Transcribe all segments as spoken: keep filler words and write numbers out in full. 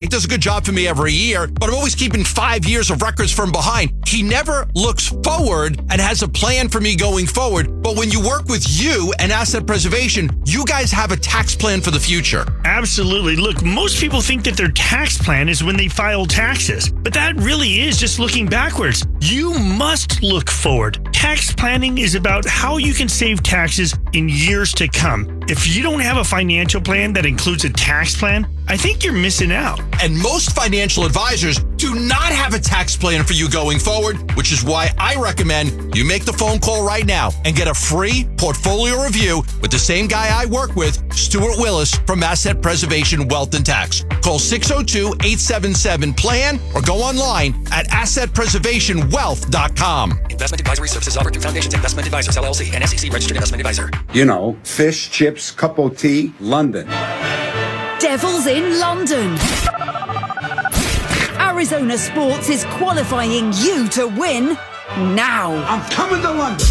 does a good job for me every year, but I'm always keeping five years of records from behind. He never looks forward and has a plan for me going forward. But when you work with you and asset preservation, you guys have a tax plan for the future. Absolutely. Look, most people think that their tax plan is when they file taxes, but that really is just looking backwards. You must look forward. Tax planning is about how you can save taxes in years to come. If you don't have a financial plan that includes a tax plan, I think you're missing out. And most financial advisors do not have a tax plan for you going forward, which is why I recommend you make the phone call right now and get a free portfolio review with the same guy I work with, Stuart Willis from Asset Preservation Wealth and Tax. Call six oh two, eight seven seven, P L A N or go online at asset preservation wealth dot com. Investment advisory services offered through Foundations Investment Advisors, L L C, an S E C registered investment advisor. You know, fish, chips, cup of tea, London. Devils in London. Arizona Sports is qualifying you to win now. I'm coming to London.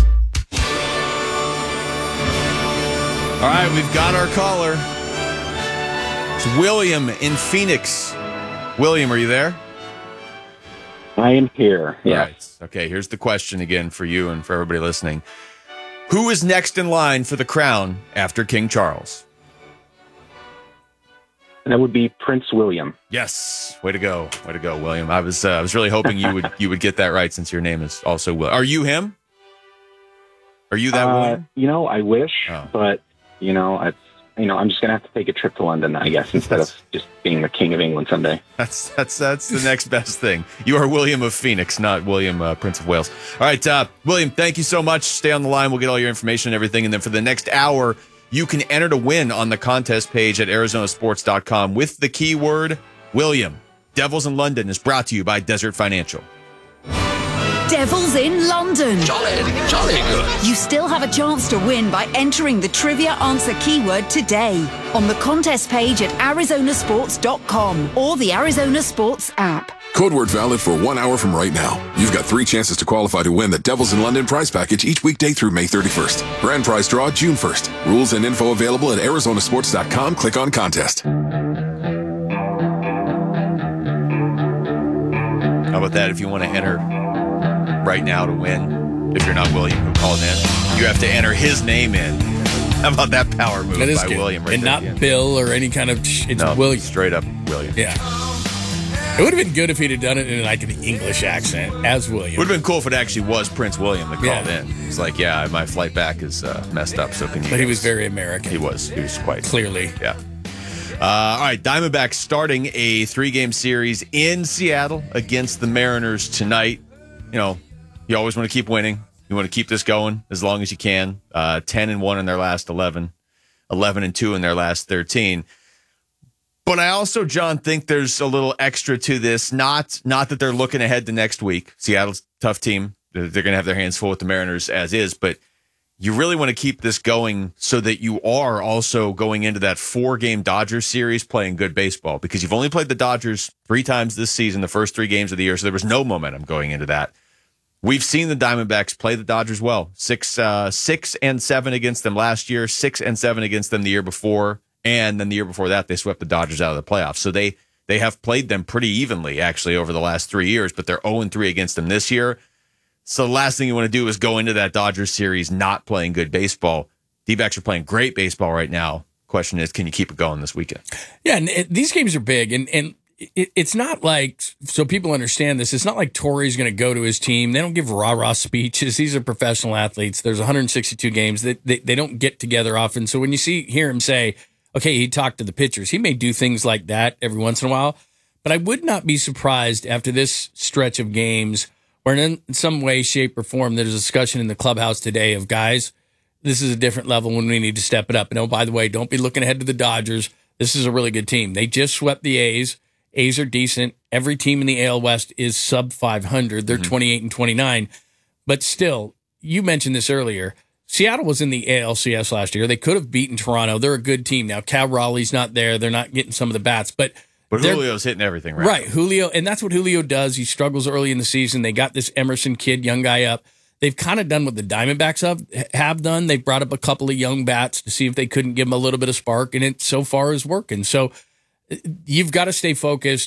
All right, we've got our caller. It's William in Phoenix. William, are you there? I am here. Yeah. Right. Okay, here's the question again for you and for everybody listening. Who is next in line for the crown after King Charles? And that would be Prince William. Yes. Way to go. Way to go, William. I was uh, I was really hoping you would you would get that right since your name is also Will. Are you him? Are you that uh, William? You know, I wish, oh. but you know, it's you know, I'm just gonna have to take a trip to London, I guess, instead of just being the King of England someday. That's that's that's the next best thing. You are William of Phoenix, not William uh, Prince of Wales. All right, uh, William, thank you so much. Stay on the line. We'll get all your information and everything, and then for the next hour, you can enter to win on the contest page at arizona sports dot com with the keyword William. Devils in London is brought to you by Desert Financial. Devils in London. Jolly, jolly good. You still have a chance to win by entering the trivia answer keyword today on the contest page at arizona sports dot com or the Arizona Sports app. Code word valid for one hour from right now. You've got three chances to qualify to win the Devils in London prize package each weekday through May thirty-first. Grand prize draw June first. Rules and info available at arizona sports dot com. Click on contest. How about that? If you want to enter right now to win, if you're not William who called in, you have to enter his name in. How about that power move that is by good. William? Right and there not again. Bill or any kind of... It's no, William. Straight up William. Yeah. It would have been good if he'd have done it in like an English accent as William. Would have been cool if it actually was Prince William that called Yeah. in. He's like, yeah, my flight back is uh, messed up, so can you... But he was very American. He was. He was quite... Clearly. Yeah. Uh, all right, Diamondbacks starting a three-game series in Seattle against the Mariners tonight. You know, you always want to keep winning. You want to keep this going as long as you can. Uh, ten and one in their last eleven. eleven and two in their last thirteen. But I also, John, think there's a little extra to this. Not not that they're looking ahead to next week. Seattle's a tough team. They're going to have their hands full with the Mariners as is. But you really want to keep this going so that you are also going into that four-game Dodgers series playing good baseball. Because you've only played the Dodgers three times this season, the first three games of the year. So there was no momentum going into that. We've seen the Diamondbacks play the Dodgers well. Six, uh, six and seven against them last year, six and seven against them the year before. And then the year before that, they swept the Dodgers out of the playoffs. So they they have played them pretty evenly, actually, over the last three years, but they're oh and three against them this year. So the last thing you want to do is go into that Dodgers series not playing good baseball. D-backs are playing great baseball right now. Question is, can you keep it going this weekend? Yeah, and it, these games are big, and, and it, it's not like, so people understand this, it's not like Torrey's going to go to his team. They don't give rah-rah speeches. These are professional athletes. There's one hundred sixty-two games. They, they, they don't get together often. So when you see hear him say, okay, he talked to the pitchers. He may do things like that every once in a while, but I would not be surprised after this stretch of games or in some way, shape, or form, there's a discussion in the clubhouse today of, guys, this is a different level when we need to step it up. And oh, by the way, don't be looking ahead to the Dodgers. This is a really good team. They just swept the A's. A's are decent. Every team in the A L West is sub five hundred. They're mm-hmm. twenty-eight and twenty-nine. But still, you mentioned this earlier. Seattle was in the A L C S last year. They could have beaten Toronto. They're a good team. Now, Cal Raleigh's not there. They're not getting some of the bats. But But Julio's hitting everything right. Right, Julio. And that's what Julio does. He struggles early in the season. They got this Emerson kid, young guy up. They've kind of done what the Diamondbacks have, have done. They brought up a couple of young bats to see if they couldn't give them a little bit of spark, and it so far is working. So you've got to stay focused.